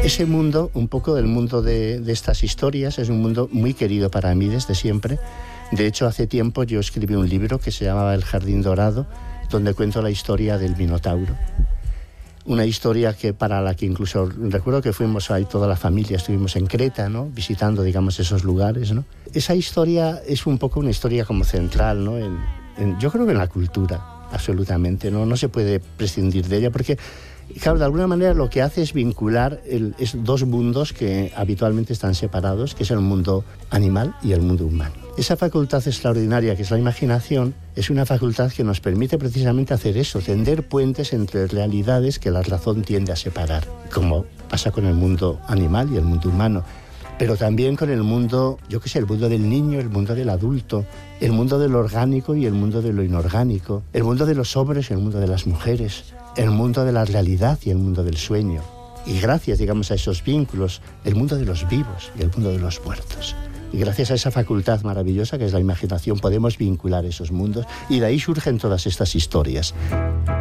Ese mundo, un poco del mundo de estas historias, es un mundo muy querido para mí desde siempre. De hecho, hace tiempo yo escribí un libro que se llamaba El Jardín Dorado, donde cuento la historia del Minotauro. Una historia que para la que incluso recuerdo que fuimos ahí toda la familia, estuvimos en Creta, ¿no? Visitando, digamos, esos lugares, ¿no? Esa historia es un poco una historia como central, ¿no? Yo creo que en la cultura, absolutamente, ¿no? No se puede prescindir de ella porque, claro, de alguna manera lo que hace es vincular dos mundos que habitualmente están separados, que es el mundo animal y el mundo humano. Esa facultad extraordinaria que es la imaginación es una facultad que nos permite precisamente hacer eso, tender puentes entre realidades que la razón tiende a separar, como pasa con el mundo animal y el mundo humano, pero también con el mundo, el mundo del niño, el mundo del adulto, el mundo de lo orgánico y el mundo de lo inorgánico, el mundo de los hombres y el mundo de las mujeres, el mundo de la realidad y el mundo del sueño. Y gracias, digamos, a esos vínculos, el mundo de los vivos y el mundo de los muertos. Y gracias a esa facultad maravillosa que es la imaginación podemos vincular esos mundos y de ahí surgen todas estas historias.